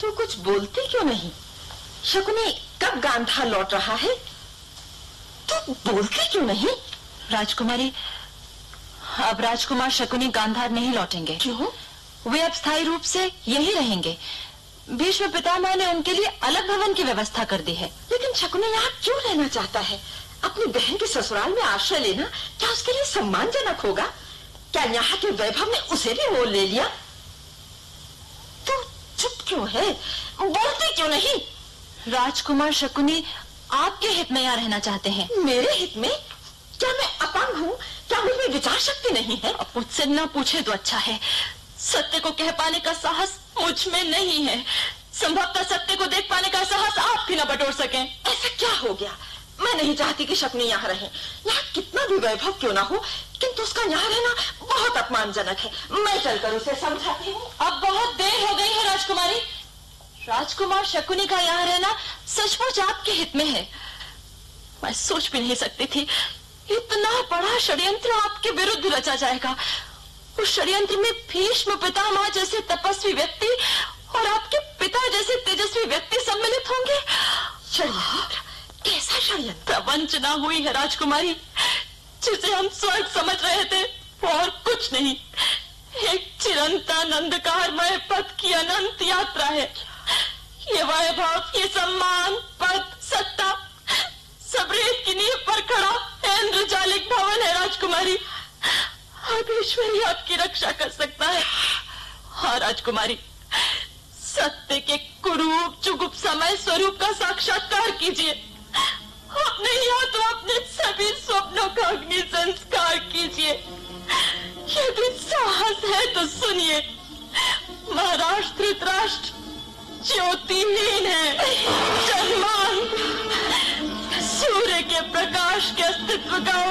तू कुछ बोलती क्यों नहीं? शकुनी कब गांधार लौट रहा है? तू बोलती क्यों नहीं? राजकुमारी, अब राजकुमार शकुनी गांधार नहीं लौटेंगे। क्यों? वे अब स्थायी रूप से यही रहेंगे। भीष्म पितामह ने उनके लिए अलग भवन की व्यवस्था कर दी है। लेकिन शकुनी यहाँ क्यों रहना चाहता है? अपनी बहन के ससुराल में आश्रय लेना क्या उसके लिए सम्मानजनक होगा? क्या यहाँ के वैभव ने उसे भी मोल ले लिया? तू चुप क्यों है? बोलती क्यों नहीं? राजकुमार शकुनी आपके हित में यहाँ रहना चाहते हैं। मेरे हित में? क्या मैं अपंग हूँ? क्या मुझमें विचार शक्ति नहीं है? अब मुझसे न पूछे तो अच्छा है। सत्य को कह पाने का साहस मुझ में नहीं है। संभवतः सत्य को देख पाने का साहस आप भी न बटोर सकें। ऐसा क्या हो गया? मैं नहीं चाहती कि शकुनी यहाँ रहे। यहाँ कितना भी वैभव क्यों ना हो, किंतु उसका यहाँ रहना बहुत अपमानजनक है। मैं चलकर उसे समझाती हूँ। अब बहुत देर हो गई है राजकुमारी। राजकुमार शकुनी का यहाँ रहना सचमुच आपके हित में है। मैं सोच भी नहीं सकती थी इतना बड़ा षड्यंत्र आपके विरुद्ध रचा जाएगा। उस षड्यंत्र में भीष्म पितामह जैसे तपस्वी व्यक्ति और आपके पिता जैसे तेजस्वी व्यक्ति सम्मिलित होंगे। षड्यंत्र? कैसा षड्यंत्र? वंचना हुई है राजकुमारी, जिसे हम स्वर्ग समझ रहे थे और कुछ नहीं। एक चिरंतन अंधकारमय पथ की अनंत यात्रा है। ये वैभव, ये सम्मान, पद, सत्ता सब रेत की नींव पर खड़ा इंद्रजालिक भवन है राजकुमारी। अब ईश्वर ही आपकी रक्षा कर सकता है। हाँ राजकुमारी, सत्य के कुरूप जुगुप्सामय स्वरूप का साक्षात्कार कीजिए। अपने हाथों अपने सभी स्वप्नों का अग्नि संस्कार कीजिए। यदि साहस है तो सुनिए, महाराज धृतराष्ट्र ज्योतिहीन है, जन्मान सूर्य के प्रकाश के अस्तित्व का